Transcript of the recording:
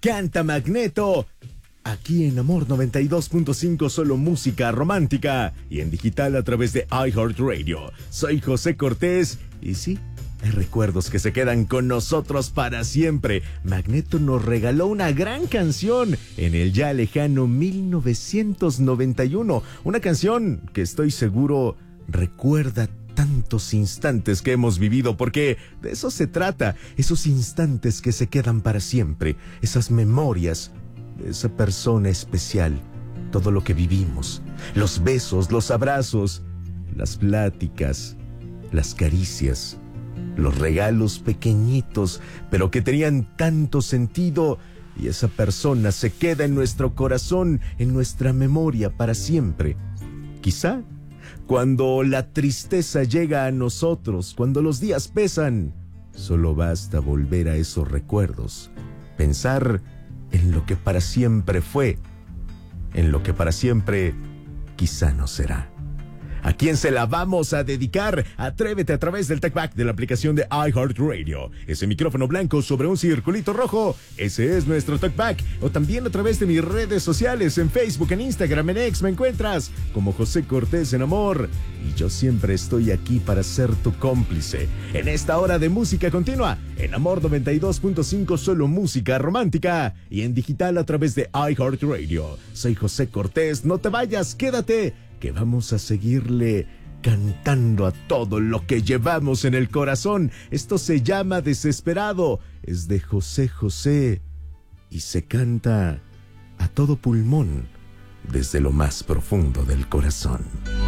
Canta Magneto. Aquí en Amor 92.5 solo música romántica y en digital a través de iHeartRadio. Soy José Cortés y sí, hay recuerdos que se quedan con nosotros para siempre. Magneto nos regaló una gran canción en el ya lejano 1991. Una canción que estoy seguro recuerda tantos instantes que hemos vivido, porque de eso se trata, esos instantes que se quedan para siempre, esas memorias de esa persona especial, todo lo que vivimos, los besos, los abrazos, las pláticas, las caricias, los regalos pequeñitos, pero que tenían tanto sentido, y esa persona se queda en nuestro corazón, en nuestra memoria para siempre. Quizá cuando la tristeza llega a nosotros, cuando los días pesan, solo basta volver a esos recuerdos, pensar en lo que para siempre fue, en lo que para siempre quizá no será. ¿A quién se la vamos a dedicar? Atrévete a través del TalkBack de la aplicación de iHeartRadio. Ese micrófono blanco sobre un circulito rojo, ese es nuestro TalkBack. O también a través de mis redes sociales, en Facebook, en Instagram, en X, me encuentras como José Cortés en Amor. Y yo siempre estoy aquí para ser tu cómplice en esta hora de música continua, en Amor 92.5 solo música romántica y en digital a través de iHeartRadio. Soy José Cortés, no te vayas, quédate, que vamos a seguirle cantando a todo lo que llevamos en el corazón. Esto se llama Desesperado, es de José José y se canta a todo pulmón desde lo más profundo del corazón.